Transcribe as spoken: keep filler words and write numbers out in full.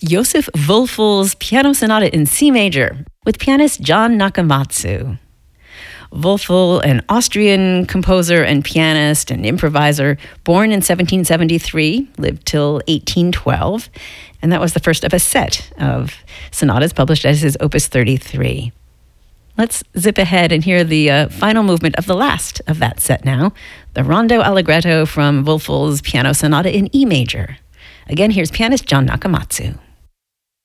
Josef Wölfel's Piano Sonata in C major with pianist John Nakamatsu. Wölfel, an Austrian composer and pianist and improviser, born in seventeen seventy-three, lived till eighteen twelve, and that was the first of a set of sonatas published as his Opus thirty-three. Let's zip ahead and hear the uh, final movement of the last of that set now, the Rondo Allegretto from Wölfel's Piano Sonata in E major. Again, here's pianist John Nakamatsu.